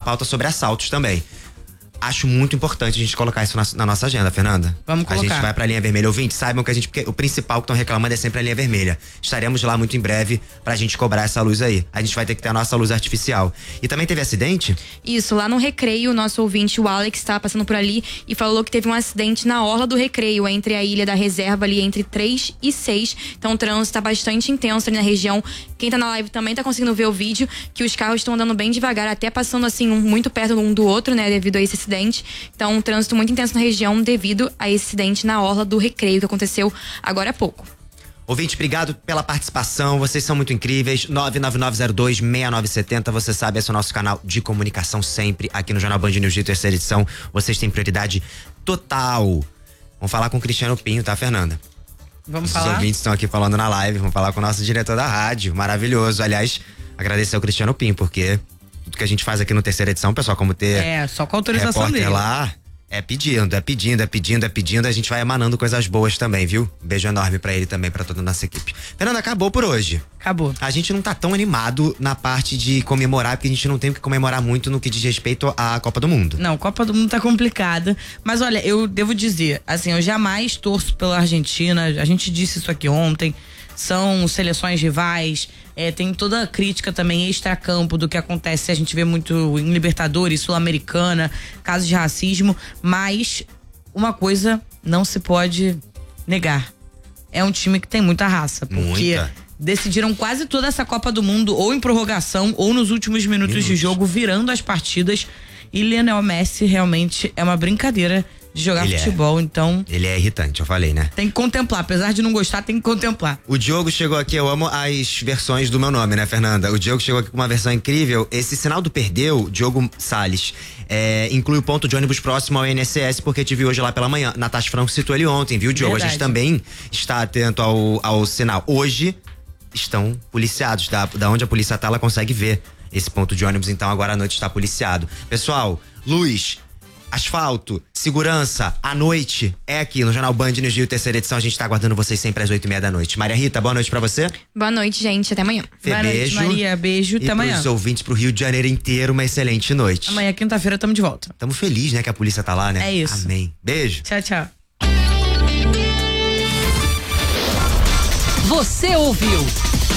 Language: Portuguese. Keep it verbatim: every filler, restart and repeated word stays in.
pauta sobre assaltos também. Acho muito importante a gente colocar isso na, na nossa agenda, Fernanda. Vamos colocar. A gente vai pra linha vermelha. Ouvintes, saibam que a gente, porque o principal que estão reclamando é sempre a linha vermelha. Estaremos lá muito em breve pra gente cobrar essa luz aí. A gente vai ter que ter a nossa luz artificial. E também teve acidente? Isso, lá no Recreio, o nosso ouvinte, o Alex, tá passando por ali e falou que teve um acidente na orla do Recreio, entre a Ilha da Reserva ali, entre três e seis. Então o trânsito tá bastante intenso ali na região. Quem tá na live também tá conseguindo ver o vídeo, que os carros estão andando bem devagar, até passando assim, um, muito perto um do outro, né, devido a esse acidente. Então, um trânsito muito intenso na região devido a esse acidente na orla do Recreio que aconteceu agora há pouco. Ouvinte, obrigado pela participação, vocês são muito incríveis. nove nove nove zero dois seis nove sete zero, você sabe, esse é o nosso canal de comunicação sempre aqui no Jornal Band News de terceira edição. Vocês têm prioridade total. Vamos falar com o Cristiano Pinho, tá, Fernanda? Vamos Os falar? Os ouvintes estão aqui falando na live, vamos falar com o nosso diretor da rádio, maravilhoso. Aliás, agradecer ao Cristiano Pinho, porque tudo que a gente faz aqui no terceira edição, pessoal, como ter É, só com a autorização repórter dele. lá, é pedindo, é pedindo, é pedindo, é pedindo, a gente vai emanando coisas boas também, viu? Beijo enorme pra ele também, pra toda a nossa equipe. Fernanda, acabou por hoje. Acabou. A gente não tá tão animado na parte de comemorar, porque a gente não tem o que comemorar muito no que diz respeito à Copa do Mundo. Não, Copa do Mundo tá complicada. Mas olha, eu devo dizer, assim, eu jamais torço pela Argentina. A gente disse isso aqui ontem. São seleções rivais. É, tem toda a crítica também extracampo do que acontece. A gente vê muito em Libertadores, Sul-Americana, casos de racismo. Mas uma coisa não se pode negar. É um time que tem muita raça. Porque Muita. decidiram quase toda essa Copa do Mundo ou em prorrogação ou nos últimos minutos, minutos de jogo, virando as partidas. E Lionel Messi realmente é uma brincadeira de jogar Ele futebol, é. então Ele é irritante, eu falei, né? tem que contemplar, apesar de não gostar, tem que contemplar. O Diogo chegou aqui, eu amo as versões do meu nome, né, Fernanda? O Diogo chegou aqui com uma versão incrível. Esse sinal do perdeu, Diogo Salles, é, inclui o ponto de ônibus próximo ao I N S S, porque eu te vi hoje lá pela manhã. Natasha Franco citou ele ontem, viu, Diogo? Verdade. A gente também está atento ao, ao sinal. Hoje estão policiados, da, da onde a polícia tá, ela consegue ver esse ponto de ônibus, então agora à noite está policiado. Pessoal, luz, asfalto, segurança, à noite, é aqui no Jornal Band News Rio, terceira edição. A gente tá aguardando vocês sempre às oito e meia da noite. Maria Rita, boa noite pra você. Boa noite, gente. Até amanhã. Fê, Boa noite, beijo. Maria. Beijo. E Até amanhã. pros ouvintes pro Rio de Janeiro inteiro, uma excelente noite. Amanhã, quinta-feira, tamo de volta. Tamo feliz, né, que a polícia tá lá, né? É isso. Amém. Beijo. Tchau, tchau. Você ouviu